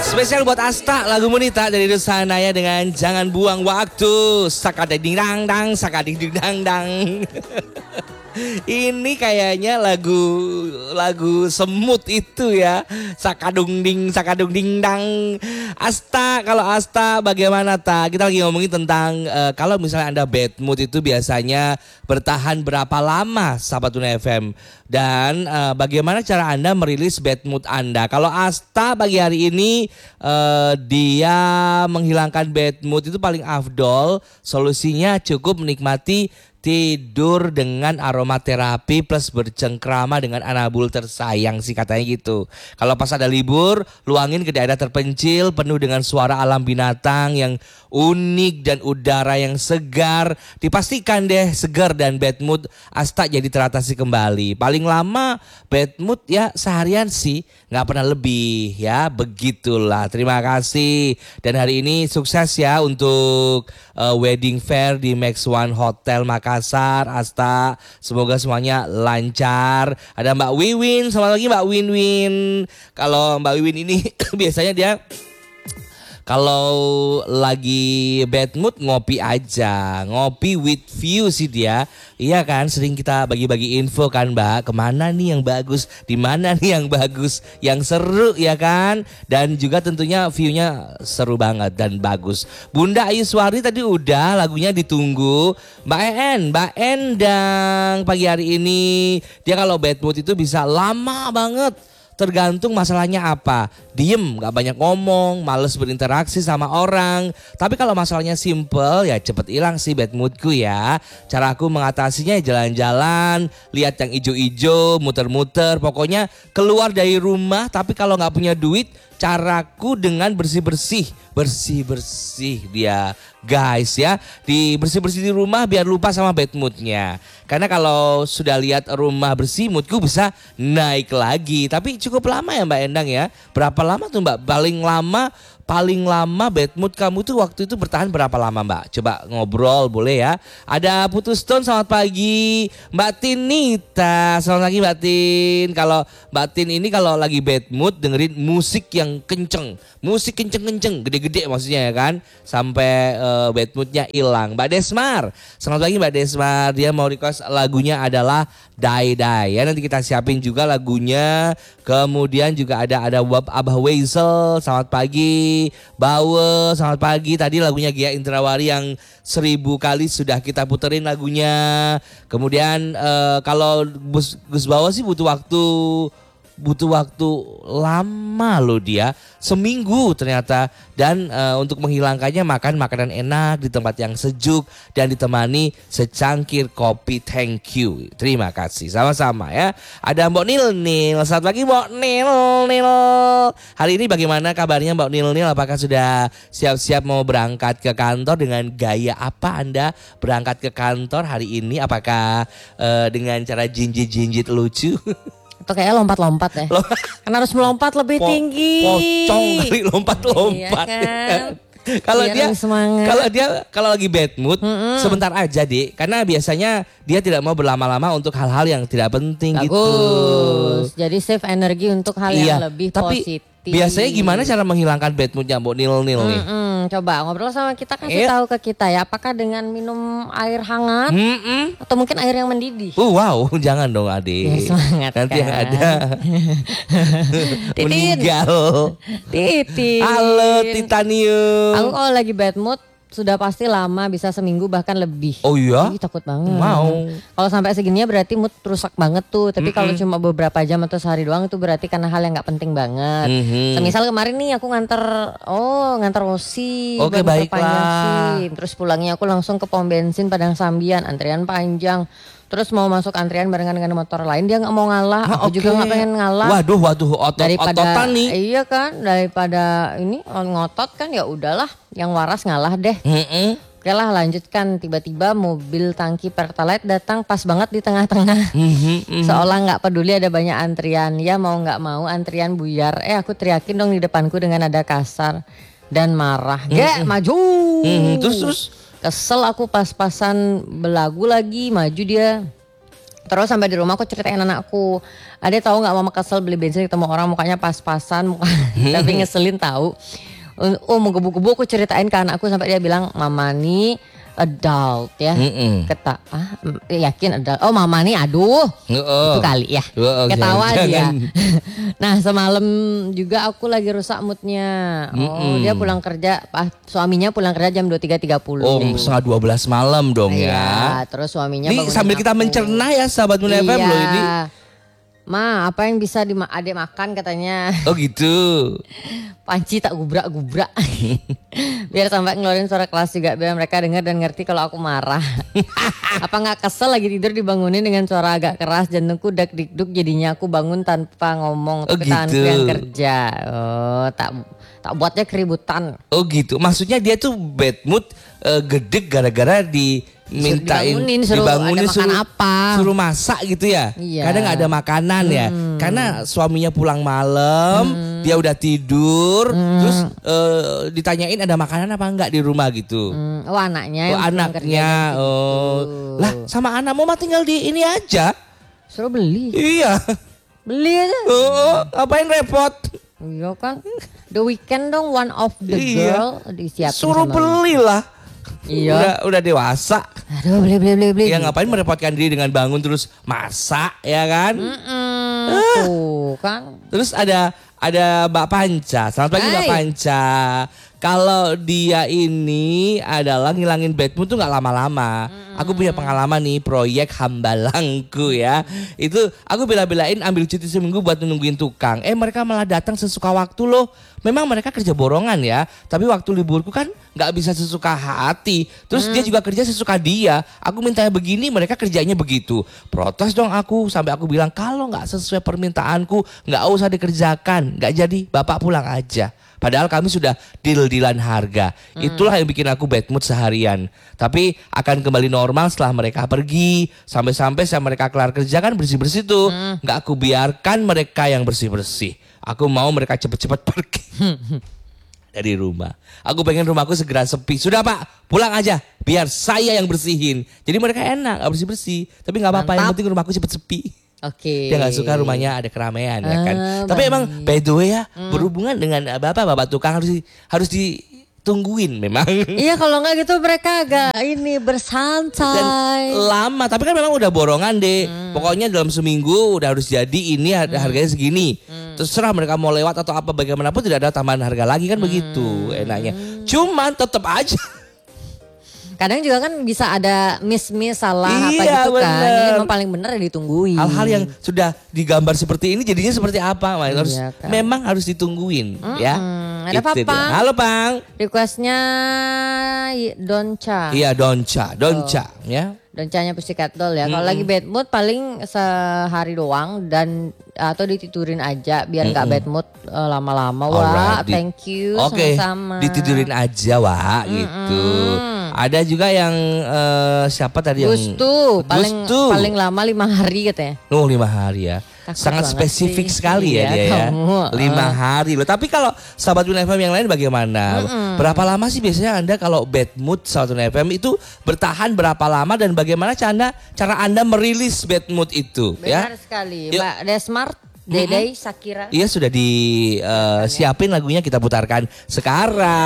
Spesial buat Asta, lagu Monita dari Rusa Naya dengan Jangan Buang Waktu. Sakading dang dang, sakading dang dang. Ini kayaknya lagu semut itu ya. Sakadung ding dang. Asta, kalau Asta bagaimana ta? Kita lagi ngomongin tentang kalau misalnya Anda bad mood itu biasanya bertahan berapa lama Sahabat Tuna FM. Dan bagaimana cara Anda merilis bad mood Anda. Kalau Asta pagi hari ini dia menghilangkan bad mood itu paling afdol. Solusinya cukup menikmati tidur dengan aromaterapi plus bercengkrama dengan anabul tersayang sih katanya gitu. Kalau pas ada libur, luangin ke daerah terpencil penuh dengan suara alam binatang yang unik dan udara yang segar. Dipastikan deh segar dan bad mood Asta jadi teratasi kembali. Paling lama bad mood ya seharian sih, nggak pernah lebih ya, begitulah. Terima kasih dan hari ini sukses ya untuk wedding fair di Max One Hotel Makassar. Asta, semoga semuanya lancar. Ada Mbak Wiwin, selamat pagi Mbak Win. Kalau Mbak Wiwin ini biasanya dia kalau lagi bad mood ngopi aja, ngopi with view sih dia. Iya kan, sering kita bagi-bagi info kan Mbak, kemana nih yang bagus, di mana nih yang bagus, yang seru ya kan. Dan juga tentunya view-nya seru banget dan bagus. Bunda Ayuswari tadi udah lagunya ditunggu. Mbak Endang pagi hari ini, dia kalau bad mood itu bisa lama banget. Tergantung masalahnya apa. Diem, gak banyak ngomong, males berinteraksi sama orang. Tapi kalau masalahnya simple ya cepet hilang sih bad moodku ya. Cara aku mengatasinya ya jalan-jalan, lihat yang ijo-ijo, muter-muter. Pokoknya keluar dari rumah tapi kalau gak punya duit, caraku dengan bersih-bersih dia guys ya. Di bersih-bersih di rumah biar lupa sama bad moodnya. Karena kalau sudah lihat rumah bersih moodku bisa naik lagi. Tapi cukup lama ya Mbak Endang ya. Berapa lama tuh Mbak? Paling lama bad mood kamu tuh waktu itu bertahan berapa lama Mbak? Coba ngobrol boleh ya. Ada Putus Stone, selamat pagi. Mbak Tinita, selamat pagi Mbak Tin. Kalau Mbak Tin ini kalau lagi bad mood dengerin musik yang kenceng. Musik kenceng-kenceng, gede-gede maksudnya ya kan. Sampai bad moodnya hilang. Mbak Desmar, selamat pagi Mbak Desmar. Dia mau request lagunya adalah Die Die ya. Nanti kita siapin juga lagunya. Kemudian juga ada Abah Weisel, selamat pagi. Bawe, selamat pagi. Tadi lagunya Gia Indrawari yang 1000 kali sudah kita puterin lagunya. Kemudian kalau Gus Bawe sih butuh waktu lama loh dia, seminggu ternyata. Dan untuk menghilangkannya makan makanan enak di tempat yang sejuk dan ditemani secangkir kopi. Thank you, terima kasih, sama-sama ya. Ada Mbok Nil, selamat pagi Mbok Nil. Hari ini bagaimana kabarnya Mbok Nil? Apakah sudah siap-siap mau berangkat ke kantor? Dengan gaya apa Anda berangkat ke kantor hari ini? Apakah dengan cara jinjit-jinjit lucu? Itu kayak lompat-lompat ya. Karena harus melompat lebih tinggi. Pocong kali lompat-lompat. Iya kan? Kalau lagi bad mood sebentar aja Dik, karena biasanya dia tidak mau berlama-lama untuk hal-hal yang tidak penting. Bagus. Gitu. Jadi save energi untuk hal yang lebih positif. Biasanya gimana cara menghilangkan bad moodnya Mbok Nil nih? Coba ngobrol sama kita, kasih tahu ke kita ya. Apakah dengan minum air hangat atau mungkin air yang mendidih? Wow, jangan dong adik. Ya, semangat nanti kan? yang ada meninggal. Titin. Halo Titanium. Aku kalau lagi bad mood sudah pasti lama, bisa seminggu bahkan lebih. Oh iya? Ih, takut banget. Mau. Kalau sampai segininya berarti mood rusak banget tuh. Tapi kalau cuma beberapa jam atau sehari doang itu berarti karena hal yang gak penting banget. Misal kemarin nih aku nganter Osi. Oke, baiklah. SIM. Terus pulangnya aku langsung ke pom bensin Padang Sambian, antrian panjang. Terus mau masuk antrian barengan dengan motor lain, dia nggak mau ngalah, aku juga nggak pengen ngalah. Waduh, ototan nih. Iya kan, daripada ini ngotot kan, ya udahlah, yang waras ngalah deh. Oke lah, lanjutkan. Tiba-tiba mobil tangki Pertalite datang pas banget di tengah-tengah. Seolah nggak peduli ada banyak antrian. Ya mau nggak mau antrian buyar. Aku teriakin dong di depanku dengan nada kasar dan marah. Maju. Terus. Kesel aku, pas-pasan belagu lagi, maju dia. Terus sampai di rumah aku ceritain anakku. Ade tahu nggak mama kesel beli bensin ketemu orang mukanya pas-pasan muka tapi ngeselin tahu. Oh mau gebu-gebu aku ceritain ke anakku sampai dia bilang mama nih adult ya. Yakin adult. Oh mama nih aduh. Itu kali ya. Ketawa dia. Nah semalam juga aku lagi rusak moodnya. Oh dia pulang kerja, suaminya pulang kerja jam 23.30. Oh setengah 12 malam dong ya. Terus suaminya ini sambil kita mencerna ya sahabat Moon FM loh ini. Ma apa yang bisa adek makan katanya. Oh gitu. Panci tak gubrak-gubrak. Biar sampai ngeluarin suara kelas juga biar mereka dengar dan ngerti kalau aku marah. Apa gak kesel lagi tidur dibangunin dengan suara agak keras, jantungku dak-dikduk jadinya aku bangun tanpa ngomong tapi tanganku yang kerja. Oh tak buatnya keributan. Oh gitu. Maksudnya dia tuh bad mood gedek gara-gara dibangunin suruh masak gitu ya. Iya. Kadang nggak ada makanan ya. Karena suaminya pulang malam, dia udah tidur, terus ditanyain ada makanan apa enggak di rumah gitu. Oh anaknya. Oh anaknya. Oh gitu. Lah sama anakmu mah tinggal di ini aja. Suruh beli. Iya. Beli aja. Oh ngapain repot? Iya kan. The weekend dong one of the girl disiapin. Suruh belilah. Iya. Udah dewasa. Aduh beli. Ya ngapain merepotkan diri dengan bangun terus masak ya kan? Tuh kan. Terus ada Mbak Panca. Selamat pagi Mbak Panca. Kalau dia ini adalah ngilangin bad mood tuh gak lama-lama. Aku punya pengalaman nih proyek Hambalangku ya. Itu aku bela-belain ambil cuti seminggu buat nungguin tukang. Mereka malah datang sesuka waktu loh. Memang mereka kerja borongan ya. Tapi waktu liburku kan gak bisa sesuka hati. Terus dia juga kerja sesuka dia. Aku mintanya begini mereka kerjanya begitu. Protes dong aku sampai aku bilang kalau gak sesuai permintaanku gak usah dikerjakan. Gak jadi bapak pulang aja. Padahal kami sudah deal-dealan harga. Itulah yang bikin aku bad mood seharian. Tapi akan kembali normal setelah mereka pergi. Sampai-sampai mereka kelar kerja kan bersih-bersih tuh. Gak aku biarkan mereka yang bersih-bersih. Aku mau mereka cepet-cepet pergi dari rumah. Aku pengen rumahku segera sepi. Sudah Pak, pulang aja. Biar saya yang bersihin. Jadi mereka enak gak bersih-bersih. Tapi gak apa-apa, yang penting rumahku cepet sepi. Oke. Dia gak suka rumahnya ada keramaian ya kan. Tapi emang by the way ya berhubungan dengan bapak tukang harus ditungguin memang. Iya kalau nggak gitu mereka agak ini bersantai. Dan lama tapi kan memang udah borongan deh. Pokoknya dalam seminggu udah harus jadi ini harganya segini. Terserah mereka mau lewat atau apa bagaimanapun tidak ada tambahan harga lagi kan begitu enaknya. Cuman tetap aja. Kadang juga kan bisa ada miss salah apa gitu kan. Jadi emang paling benar ya ditungguin. Hal-hal yang sudah digambar seperti ini jadinya seperti apa? Memang harus ditungguin ya. Ada Papa. Halo Bang. Requestnya Donca. Iya Donca ya. Doncanya Pussycat Doll ya. Kalau lagi bad mood paling sehari doang dan atau ditidurin aja biar nggak bad mood lama-lama. Wah, thank you sama-sama. Ditidurin aja Wak gitu. Ada juga yang siapa tadi yang Gustu paling lama 5 hari katanya. Oh 5 hari ya. Sangat spesifik sekali ya dia ya. 5 hari loh. Tapi kalau sahabat Moon FM yang lain bagaimana? Berapa lama sih biasanya Anda kalau bad mood sahabat Moon FM itu bertahan berapa lama dan bagaimana cara Anda merilis bad mood itu? Benar sekali. Mbak Desmart, Dede, Shakira. Iya sudah disiapin lagunya kita putarkan sekarang.